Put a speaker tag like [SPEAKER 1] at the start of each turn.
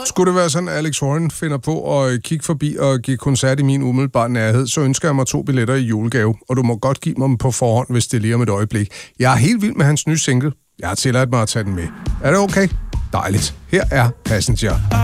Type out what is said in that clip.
[SPEAKER 1] Skulle det være sådan, at Alex Horn finder på at kigge forbi og give koncert i min umiddelbare nærhed, så ønsker jeg mig 2 billetter i julegave, og du må godt give mig dem på forhånd, hvis det er lige om et øjeblik. Jeg er helt vild med hans nye single. Jeg har tilladt mig at tage den med. Er det okay? Dejligt. Her er Passenger.